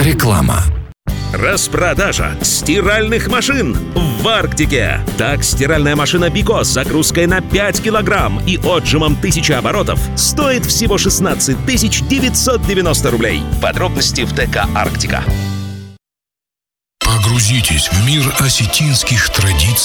Реклама. Распродажа стиральных машин в Арктике. Так, стиральная машина Бико с загрузкой на 5 килограмм и отжимом 1000 оборотов стоит всего 16 990 рублей. Подробности в ТК «Арктика». Погрузитесь в мир осетинских традиций